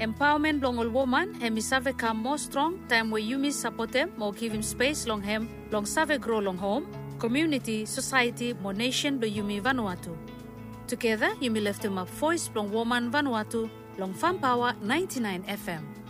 Empowerment long all woman, hemi save come more strong, time where you miss support them, more give him space long hem, long save grow long home, community, society, more nation do Yumi Vanuatu. Together, Yumi left him up voice long woman Vanuatu, long Farm Power 99 FM.